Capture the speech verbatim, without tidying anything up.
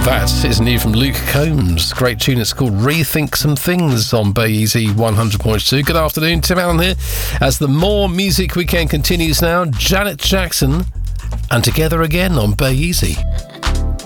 That is new from Luke Combs. Great tune. It's called Rethink Some Things on Bay Easy one hundred point two. Good afternoon, Tim Allen here. As the More Music Weekend continues now, Janet Jackson and Together Again on Bay Easy.